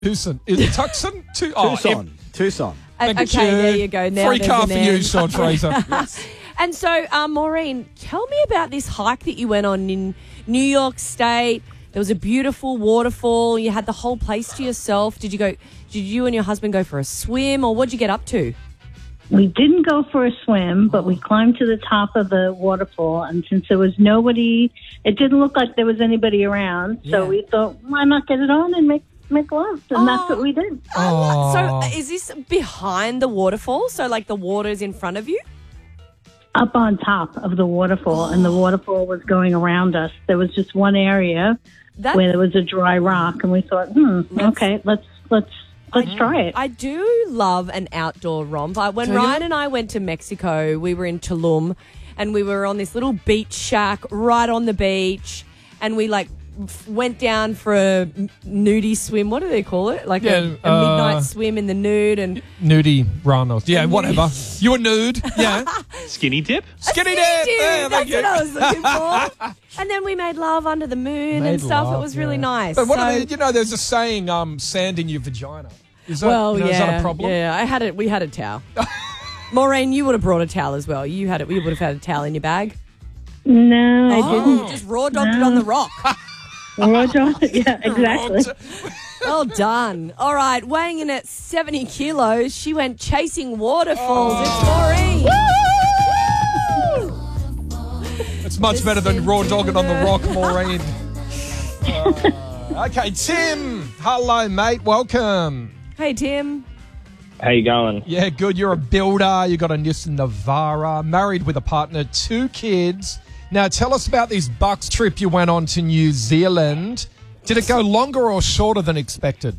Tucson. Is it Tucson? Tucson. Okay, there you go. Now free there's car an for you, end. Sean Fraser. And so, Maureen, tell me about this hike that you went on in New York State. There was a beautiful waterfall. You had the whole place to yourself. Did you and your husband go for a swim, or what'd you get up to? We didn't go for a swim, but we climbed to the top of the waterfall. And since there was nobody, it didn't look like there was anybody around. So we thought, why not get it on and make love? And that's what we did. So is this behind the waterfall? So like the water's in front of you? Up on top of the waterfall, and the waterfall was going around us. There was just one area where there was a dry rock, and we thought, okay, let's try it. I do love an outdoor romp. When Ryan and I went to Mexico, we were in Tulum, and we were on this little beach shack right on the beach, and we went down for a nudie swim. What do they call it? Like a midnight swim in the nude and nudie run or whatever. You were nude, yeah. Skinny dip. Skinny dip. Yeah, that's what I was looking for. And then we made love under the moon and stuff. It was really nice. But there's a saying, sand in your vagina. Is that, is that a problem? Yeah, I had it. We had a towel. Maureen, you would have brought a towel as well. You would have had a towel in your bag. No, I didn't. Just raw dogged it on the rock. Yeah, exactly. Well done. All right, weighing in at 70 kilos, she went chasing waterfalls. It's Maureen. It's much better than raw dogging on the rock, Maureen. Okay, Tim. Hello, mate. Welcome. Hey, Tim. How you going? Yeah, good. You're a builder. You got a Nissan Navara, married with a partner, 2 kids. Now, tell us about this Bucks trip you went on to New Zealand. Did it go longer or shorter than expected?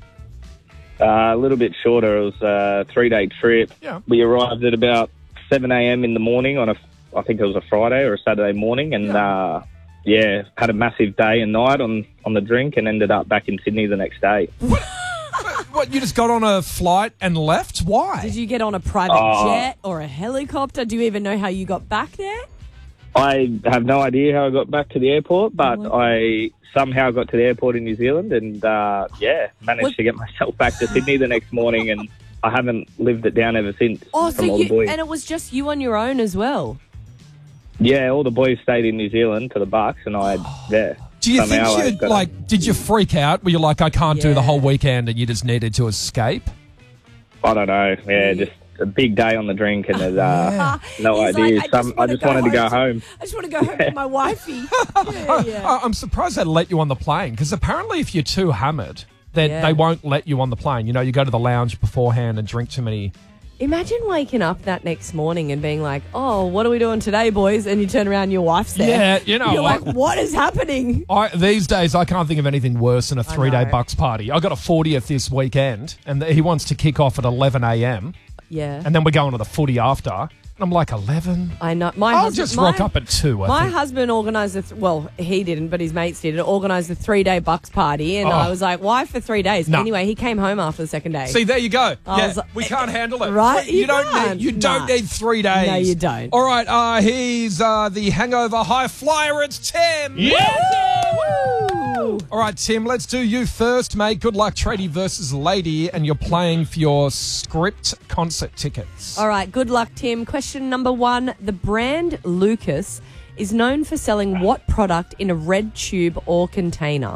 A little bit shorter. It was a 3-day trip. Yeah. We arrived at about 7 a.m. in the morning on I think it was a Friday or a Saturday morning, and had a massive day and night on the drink, and ended up back in Sydney the next day. What, you just got on a flight and left? Why? Did you get on a private jet or a helicopter? Do you even know how you got back there? I have no idea how I got back to the airport, but I somehow got to the airport in New Zealand and, managed to get myself back to Sydney the next morning, and I haven't lived it down ever since. And it was just you on your own as well? Yeah, all the boys stayed in New Zealand for the Bucks, and Do you think did you freak out? Were you like, I can't do the whole weekend, and you just needed to escape? I don't know. Yeah, just a big day on the drink, and there's no idea. Like, I just wanted to go home. I just want to go home to my wifey. I'm surprised they let you on the plane, because apparently if you're too hammered, they won't let you on the plane. You know, you go to the lounge beforehand and drink too many. Imagine waking up that next morning and being like, oh, what are we doing today, boys? And you turn around and your wife's there. Yeah, You're like, what is happening? These days, I can't think of anything worse than a 3-day Bucks party. I got a 40th this weekend, and he wants to kick off at 11 a.m. Yeah. And then we're going to the footy after. And I'm like, 11? I know. I'll just rock up at 2, My husband organised he didn't, but his mates did. Organised a 3-day Bucks party, and I was like, why for 3 days? No. Anyway, he came home after the second day. See, there you go. We can't handle it. Right? You don't need 3 days. No, you don't. All right, he's the hangover high flyer. It's Tim. Yeah! Woo! All right, Tim, let's do you first, mate. Good luck, tradie versus lady, and you're playing for your Script concert tickets. All right, good luck, Tim. Question number 1. The brand Lucas is known for selling what product in a red tube or container?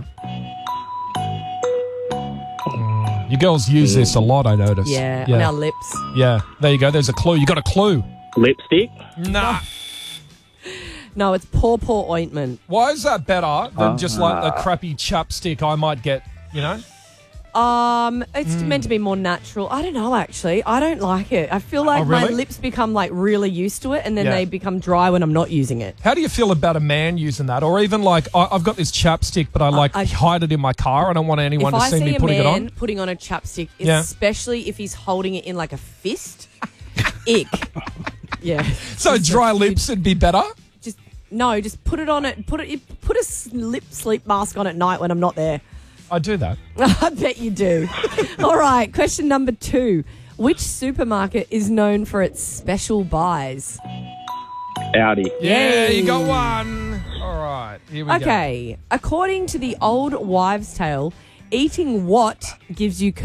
You girls use this a lot, I notice. Yeah, on our lips. Yeah, there you go. There's a clue. You got a clue. Lipstick? Nah. No, it's paw ointment. Why is that better than just like the crappy chapstick I might get, you know? It's meant to be more natural. I don't know, actually. I don't like it. I feel like my lips become like really used to it, and then they become dry when I'm not using it. How do you feel about a man using that? Or even like, I've got this chapstick, but I hide it in my car. I don't want anyone to see me putting it on. If I see a man putting on a chapstick, especially if he's holding it in like a fist, ick. Yeah. So dry lips would be better? Just put it on it. Put a lip sleep mask on at night when I'm not there. I do that. I bet you do. All right, question number 2. Which supermarket is known for its special buys? Audi. Yeah, you got one. All right, here we go. Okay, according to the old wives' tale, eating what gives you